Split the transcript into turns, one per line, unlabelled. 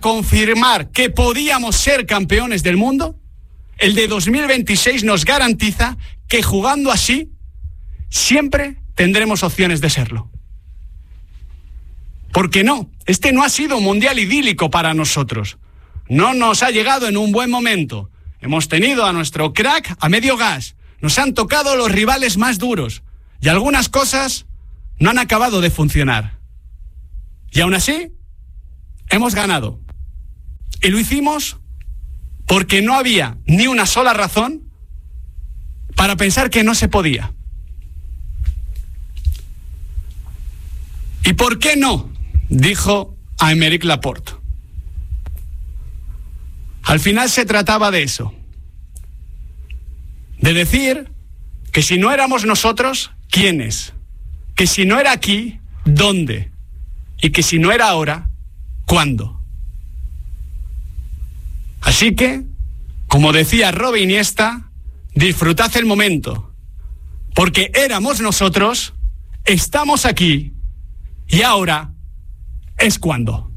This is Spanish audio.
confirmar que podíamos ser campeones del mundo, el de 2026 nos garantiza que jugando así siempre tendremos opciones de serlo. Porque no, este no ha sido un mundial idílico para nosotros. No nos ha llegado en un buen momento. Hemos tenido a nuestro crack a medio gas. Nos han tocado los rivales más duros. Y algunas cosas no han acabado de funcionar. Y aún así, hemos ganado. Y lo hicimos porque no había ni una sola razón para pensar que no se podía. ¿Y por qué no?, dijo Aymeric Laporte. Al final se trataba de eso. De decir que si no éramos nosotros, ¿quiénes? Que si no era aquí, ¿dónde? Y que si no era ahora, ¿cuándo? Así que, como decía Robe Iniesta, disfrutad el momento, porque éramos nosotros, estamos aquí, y ahora es cuando.